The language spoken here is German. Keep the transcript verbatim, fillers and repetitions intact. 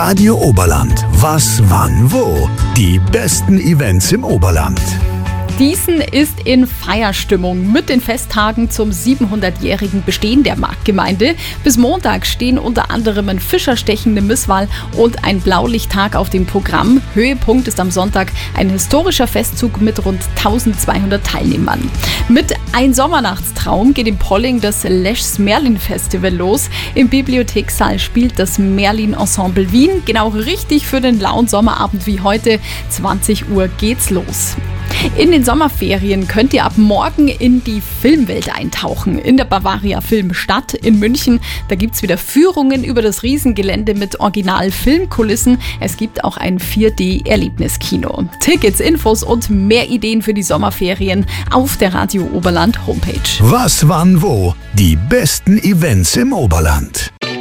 Radio Oberland. Was, wann, wo? Die besten Events im Oberland. Diesen ist in Feierstimmung mit den Festtagen zum siebenhundertjährigen Bestehen der Marktgemeinde. Bis Montag stehen unter anderem ein Fischerstechen, eine Misswahl und ein Blaulichttag auf dem Programm. Höhepunkt ist am Sonntag ein historischer Festzug mit rund eintausendzweihundert Teilnehmern. Mit Ein Sommernachtstraum geht in Polling das Leschs Merlin Festival los. Im Bibliothekssaal spielt das Merlin Ensemble Wien. Genau richtig für den lauen Sommerabend wie heute. zwanzig Uhr geht's los. In den Sommerferien könnt ihr ab morgen in die Filmwelt eintauchen. In der Bavaria Filmstadt in München. Da gibt es wieder Führungen über das Riesengelände mit Original-Filmkulissen. Es gibt auch ein vier D-Erlebniskino. Tickets, Infos und mehr Ideen für die Sommerferien auf der Radio Oberland Homepage. Was, wann, wo? Die besten Events im Oberland.